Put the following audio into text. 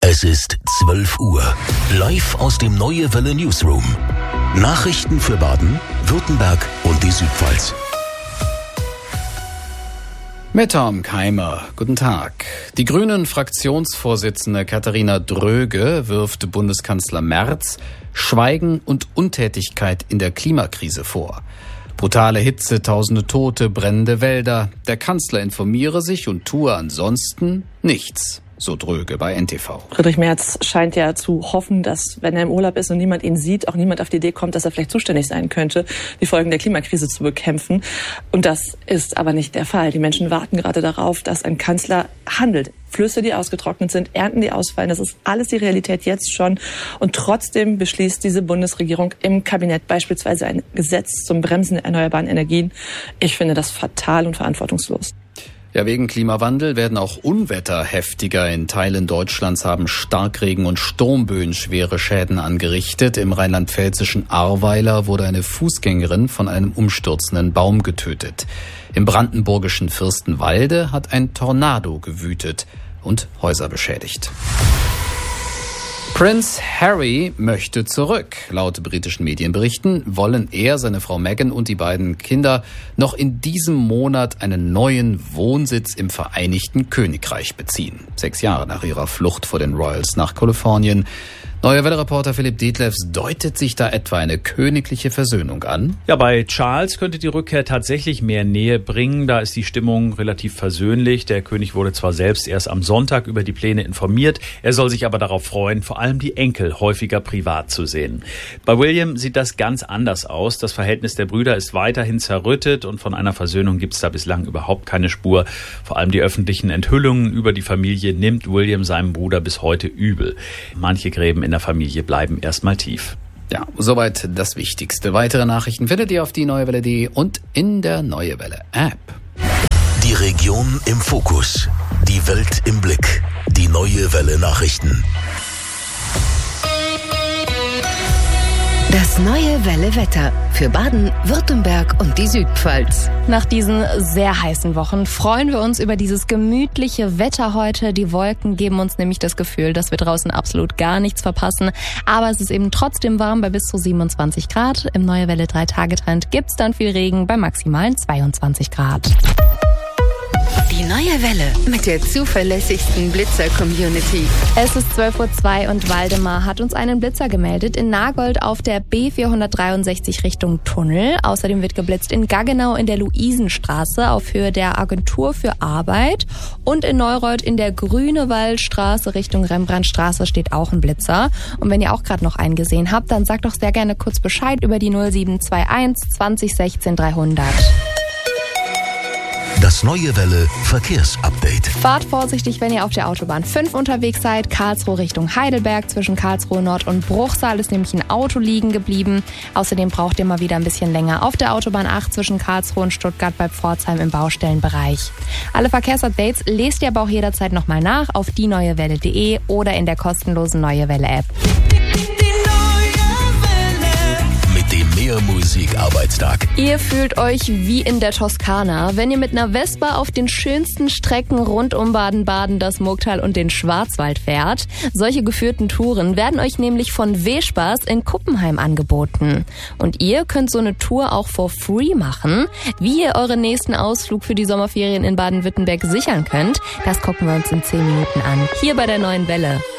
Es ist 12 Uhr. Live aus dem Neue Welle Newsroom. Nachrichten für Baden, Württemberg und die Südpfalz. Mit Tom Keimer. Guten Tag. Die Grünen-Fraktionsvorsitzende Katharina Dröge wirft Bundeskanzler Merz Schweigen und Untätigkeit in der Klimakrise vor. Brutale Hitze, tausende Tote, brennende Wälder. Der Kanzler informiere sich und tue ansonsten nichts. So Dröge bei NTV. Friedrich Merz scheint ja zu hoffen, dass, wenn er im Urlaub ist und niemand ihn sieht, auch niemand auf die Idee kommt, dass er vielleicht zuständig sein könnte, die Folgen der Klimakrise zu bekämpfen. Und das ist aber nicht der Fall. Die Menschen warten gerade darauf, dass ein Kanzler handelt. Flüsse, die ausgetrocknet sind, Ernten, die ausfallen, das ist alles die Realität jetzt schon. Und trotzdem beschließt diese Bundesregierung im Kabinett beispielsweise ein Gesetz zum Bremsen der erneuerbaren Energien. Ich finde das fatal und verantwortungslos. Ja, wegen Klimawandel werden auch Unwetter heftiger. In Teilen Deutschlands haben Starkregen und Sturmböen schwere Schäden angerichtet. Im rheinland-pfälzischen Ahrweiler wurde eine Fußgängerin von einem umstürzenden Baum getötet. Im brandenburgischen Fürstenwalde hat ein Tornado gewütet und Häuser beschädigt. Prince Harry möchte zurück. Laut britischen Medienberichten wollen er, seine Frau Meghan und die beiden Kinder noch in diesem Monat einen neuen Wohnsitz im Vereinigten Königreich beziehen. 6 Jahre nach ihrer Flucht vor den Royals nach Kalifornien. Neue Welle-Reporter Philipp Detlefs, deutet sich da etwa eine königliche Versöhnung an? Ja, bei Charles könnte die Rückkehr tatsächlich mehr Nähe bringen. Da ist die Stimmung relativ versöhnlich. Der König wurde zwar selbst erst am Sonntag über die Pläne informiert, er soll sich aber darauf freuen, vor allem die Enkel häufiger privat zu sehen. Bei William sieht das ganz anders aus. Das Verhältnis der Brüder ist weiterhin zerrüttet und von einer Versöhnung gibt es da bislang überhaupt keine Spur. Vor allem die öffentlichen Enthüllungen über die Familie nimmt William seinem Bruder bis heute übel. Manche Gräben in der Familie bleiben erstmal tief. Ja, soweit das Wichtigste. Weitere Nachrichten findet ihr auf dieneuewelle.de und in der Neue Welle App. Die Region im Fokus. Die Welt im Blick. Die Neue Welle Nachrichten. Das Neue Welle Wetter für Baden, Württemberg und die Südpfalz. Nach diesen sehr heißen Wochen freuen wir uns über dieses gemütliche Wetter heute. Die Wolken geben uns nämlich das Gefühl, dass wir draußen absolut gar nichts verpassen. Aber es ist eben trotzdem warm bei bis zu 27 Grad. Im Neue Welle 3-Tage-Trend gibt's dann viel Regen bei maximalen 22 Grad. Die Neue Welle mit der zuverlässigsten Blitzer-Community. Es ist 12:02 Uhr und Waldemar hat uns einen Blitzer gemeldet. In Nagold auf der B463 Richtung Tunnel. Außerdem wird geblitzt in Gaggenau in der Luisenstraße auf Höhe der Agentur für Arbeit. Und in Neureuth in der Grünewaldstraße Richtung Rembrandtstraße steht auch ein Blitzer. Und wenn ihr auch gerade noch einen gesehen habt, dann sagt doch sehr gerne kurz Bescheid über die 0721 20 16 300. Das Neue Welle Verkehrsupdate. Fahrt vorsichtig, wenn ihr auf der Autobahn 5 unterwegs seid. Karlsruhe Richtung Heidelberg. Zwischen Karlsruhe Nord und Bruchsal ist nämlich ein Auto liegen geblieben. Außerdem braucht ihr mal wieder ein bisschen länger auf der Autobahn 8 zwischen Karlsruhe und Stuttgart bei Pforzheim im Baustellenbereich. Alle Verkehrsupdates lest ihr aber auch jederzeit nochmal nach auf dieneuewelle.de oder in der kostenlosen Neue Welle App. Mehr Musik-Arbeitstag. Ihr fühlt euch wie in der Toskana, wenn ihr mit einer Vespa auf den schönsten Strecken rund um Baden-Baden, das Murgtal und den Schwarzwald fährt. Solche geführten Touren werden euch nämlich von W-Spaß in Kuppenheim angeboten. Und ihr könnt so eine Tour auch for free machen. Wie ihr euren nächsten Ausflug für die Sommerferien in Baden-Württemberg sichern könnt, das gucken wir uns in 10 Minuten an. Hier bei der Neuen Welle.